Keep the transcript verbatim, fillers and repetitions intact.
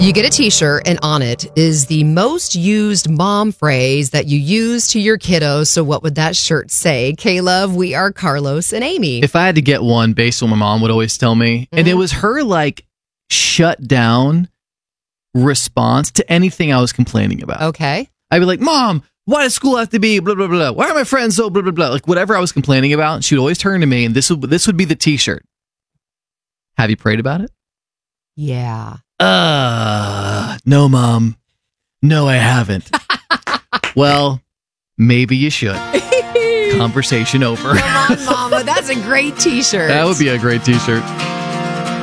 You get a t-shirt, and on it is the most used mom phrase that you use to your kiddos. So what would that shirt say? K-Love, we are Carlos and Amy. If I had to get one based on what my mom would always tell me, mm-hmm. and it was her like shut down response to anything I was complaining about. Okay. I'd be like, Mom, why does school have to be blah, blah, blah? Why are my friends so blah, blah, blah? Like whatever I was complaining about, she would always turn to me, and this would, this would be the t-shirt. Have you prayed about it? Yeah. Uh, no, Mom. No, I haven't. Well, maybe you should. Conversation over. Come on, Mama. That's a great t-shirt. That would be a great t-shirt.